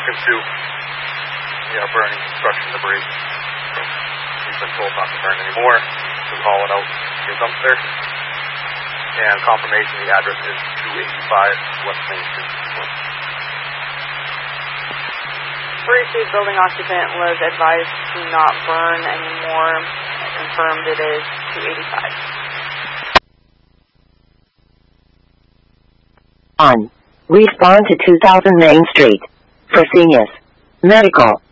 looking to burning construction debris. So he's been told not to burn anymore. He's hauling out his dumpster. And confirmation the address is 285 West Main Street. Received building occupant was advised to not burn anymore. Confirmed it is 285. On. Respond to 2000 Main Street. Fresenius Medical.